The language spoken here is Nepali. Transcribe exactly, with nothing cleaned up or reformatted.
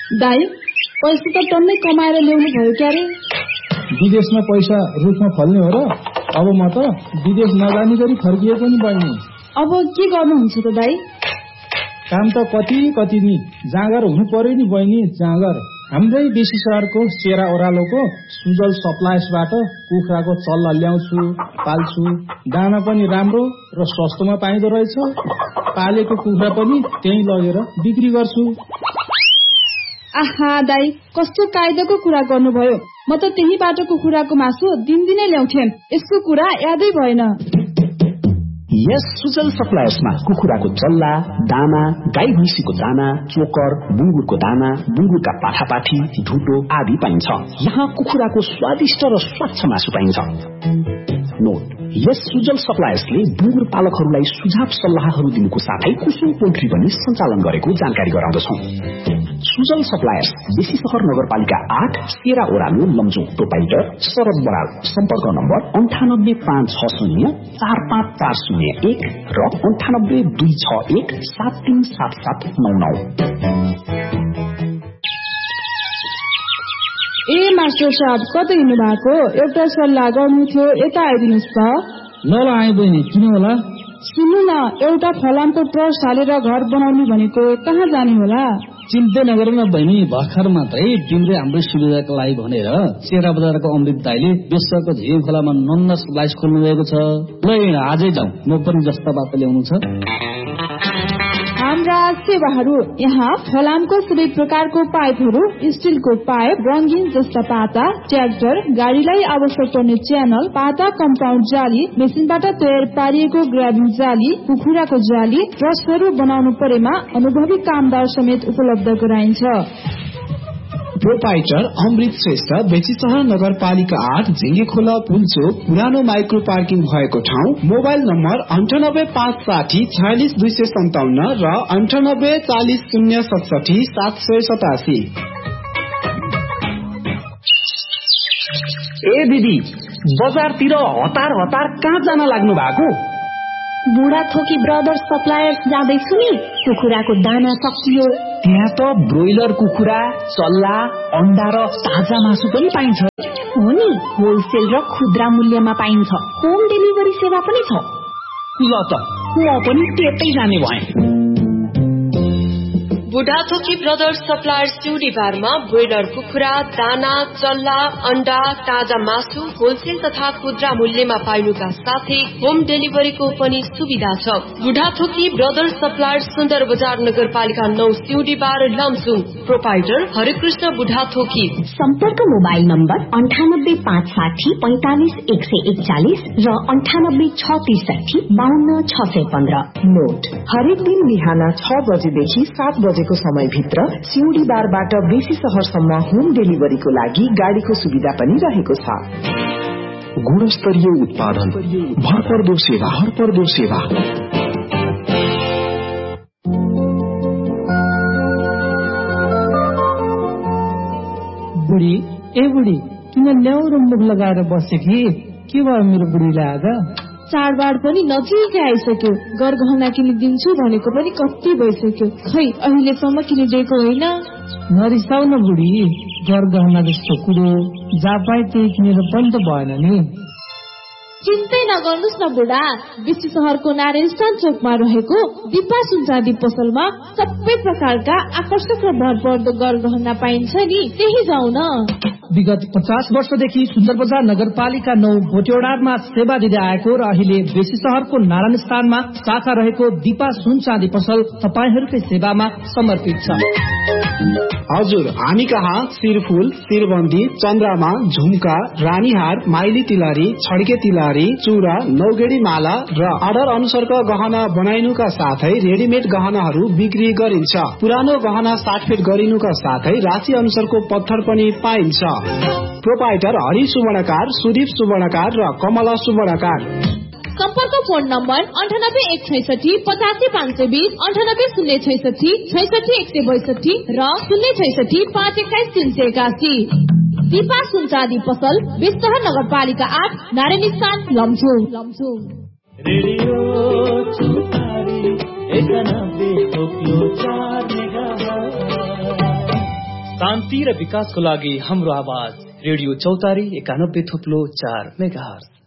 दाइ, पैसा त टन्नै कमाएर ल्याउनु भयो क्यारे? विदेशमा पैसा रुखमा फल्ने हो र? अब म त विदेश नजानी गरी फर्किए पनि बढ्ने। अब के गर्नुहुन्छ त दाइ? काम त कति कति नि जाँगर हुनु पर्यो नि बहिनी, जाँगर। हाम्रै बेसी सहरको सेरा ओह्रालोको सुजल सप्लायर्सबाट कुखुराको चल्ला ल्याउँछु, पाल्छु। दाना पनि राम्रो र सस्तोमा पाइँदो रहेछ। पालेको कुखुरा पनि त्यही लगेर बिक्री गर्छु। आहा दाइ, कस्तो कायदाको कुरा गर्नुभयो। म त त्यहीबाट कुखुराको मासु दिनदिनै ल्याउँथेँ। यसको कुरा यादै भएन। यस सुजल सप्लायर्समा कुखुराको चल्ला, दाना, गाई भैँसीको दाना, चोकर, बुङ्गुरको दाना, बुङ्गुरका पाठापाठी, ढुटो आदि पाइन्छ। यहाँ कुखुराको स्वादिष्ट र स्वच्छ मासु पाइन्छ। नोट, यस सुजल सप्लायर्सले बुङ्गुर पालकहरूलाई सुझाव सल्लाहहरू दिनुको साथै कुसुम पोल्ट्री पनि सञ्चालन गरेको जानकारी गराउँदछौं। सुजल सप्लायर्स, बेसी सहर नगरपालिका आठ, सेरा ओह्रालो, लमजुङ। प्रोपाइटर शरद बराल। सम्पर्क नम्बर अन्ठानब्बे पाँच छ शून्य चार पाँच चार शून्य एक र अन्ठानब्बे दुई छ एक सात तीन सात सात नौ नौ। ए मास्टर साहब, कतै हिँड्नु भएको? एउटा सल्लाह गर्नु थियो, यता आइदिनुहोस् त। ल ल आए बहिनी, किन होला? सुन्नु न, एउटा फलामको ट्रस्ट हालेर घर बनाउने भनेको कहाँ जाने होला? चिन्तै नगर न बहिनी, भर्खर मात्रै तिम्रै हाम्रै सुविधाको लागि भनेर सेरा बजारको अमृत दाइले विश्वको झिल खोलामा नन्द सप्लायर्स खोल्नु भएको छ। ल आजै जाउँ, म पनि जस्ता बाटो ल्याउनु छ। हाम्रा सेवाहरू यहाँ फलामको सबै प्रकारको पाइपहरू, स्टिलको पाइप, रंगीन जस्ता पाता, ट्र्याक्टर, गाडीलाई आवश्यक पर्ने च्यानल, पाता कम्पाउन्ड जाली, मेसिनबाट तयार पारिएको ग्राबिङ जाली, कुखुराको जाली, ट्रसहरू बनाउनु परेमा अनुभवी कामदार समेत उपलब्ध गराइन्छ। प्रोपाइटर अमृत श्रेष्ठ, बेसीसहर नगरपालिका आठ, झिङ्गे खोला पुलचोक, पुरानो माइक्रो पार्किङ भएको ठाउँ। मोबाइल नम्बर अन्ठानब्बे पाँच साठी छयालिस दुई सय सन्ताउन्न र अन्ठानब्बे चालिस शून्य सतसठी सात सय सतासी। ए दिदी, बजारतिर हतार हतार कहाँ जान लाग्नु भएको? बुढा थोकी ब्रदर्स सप्लायर्स जाँदैछु नि। कुखुराको दाना सकियो। त्यहाँ त ब्रोइलर कुखुरा, चल्ला, अण्डा र ताजा मासु पनि पाइन्छ। हो नि, होलसेल र खुद्रा मूल्यमा पाइन्छ। होम डेलिभरी सेवा पनि छ। ल त म पनि त्यतै जाने भएँ। बुढाथोकी ब्रदर्स सप्लायर्स सिउडी बारमा ब्रोइलर कुखुरा, दाना, चल्ला, अण्डा, ताजा मासु होलसेल तथा खुद्रा मूल्यमा पाइनुका साथै होम डेलिभरीको पनि सुविधा छ। बुढाथोकी ब्रदर्स सप्लायर्स सुन्दर बजार नगरपालिका नौ सिउडी बार लमजुङ। प्रोपाइटर हरिकृष्ण बुढाथोकी। सम्पर्क मोबाइल नम्बर अन्ठानब्बे पाँच साठी पैंतालिस एक सय एकचालिस र अन्ठानब्बे छ त्रिसठी बाहन्न छ सय पन्ध्र। नोट, हरेक दिन बिहान छ बजेदेखि सात बजे को समयभित्र सिउडी बारबाट बेसी सहरसम्म होम डेलिभरीको लागि गाडीको सुविधा पनि रहेको छ। गुणस्तरीय उत्पादन, भरपर्दो सेवा, भरपर्दो सेवा। बुढी, ए बुढी, किन ल्याउरो मुख लगाएर बसे कि? के भयो मेरो बुढीलाई आज? चाडबाड पनि नजिकै आइसक्यो। गरगहना किनिदिन्छु भनेको पनि कति भइसक्यो, खै अहिलेसम्म किनिदिएको होइन। नरिसाउ न बुढी, गरगहना जस्तो कुरो जहाँ पाए त्यही किनेर पनि त भएन नि। चिन्तै नगर्नुहोस् न बुढा, बेसी सहरको नारायण स्थान चोकमा रहेको दिपा सुनचाँदी पसलमा सबै प्रकारका आकर्षक र भरपर्दो गरगहना पाइन्छ नि, त्यही जाउँ न। विगत पचास वर्षदेखि सुन्दर बजार नगरपालिका नौ भोटेडारमा सेवा दिँदै आएको र अहिले बेसी सहरको नारायण स्थानमा शाखा रहेको दिपा सुन चाँदी पसल तपाईहरूकै सेवामा समर्पित छ। हजुर, हामी कहाँ शिरफुल, शिरबन्दी, चन्द्रमा, झुम्का, रानीहार, माइली तिलहरी, छड्के तिलहरी, चूड़ा, नौगेडी माला र अर्डर अनुसारका गहना बनाइनुका साथै रेडिमेड गहनाहरू बिक्री गरिन्छ। पुरानो गहना साटफेट गरिनुका साथै राशि अनुसारको पत्थर पनि पाइन्छ। प्रोपाइटर हरि सुवर्णकार, सुदीप सुवर्णकार र कमला सुवर्णकार। सम्पर्क फोन नम्बर अन्ठानब्बे एक छैसठी पचासी पाँच सय बीस, अन्ठानब्बे शून्य छैसठी छैसठी एक सय बैसठी र शून्य छैसठी पाँच एक्काइस तीन सय एकासी। दिपा सुनचाँदी पसल, बेसीसहर नगरपालिका आठ, नारायण स्थान, लमजुङ। लमजुङ रेडियो चुतारी एकानब्बे थोप्लो चार मेगाहर्ज। शान्ति र विकासको लागि हाम्रो आवाज रेडियो चौतारी एकानब्बे थुप्लो चार मेगाहर्ज।